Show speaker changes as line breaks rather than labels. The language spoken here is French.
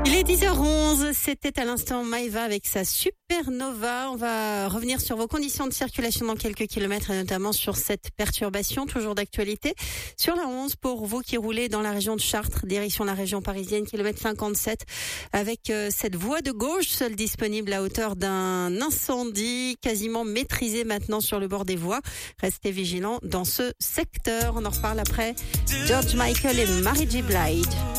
Il est 10h11, c'était à l'instant Maïva avec sa supernova. On va revenir sur vos conditions de circulation dans quelques kilomètres et notamment sur cette perturbation, toujours d'actualité. Sur la 11, pour vous qui roulez dans la région de Chartres, direction la région parisienne, kilomètre 57, avec cette voie de gauche seule disponible à hauteur d'un incendie quasiment maîtrisé maintenant sur le bord des voies. Restez vigilants dans ce secteur. On en reparle après. George Michael et Mary J. Blige.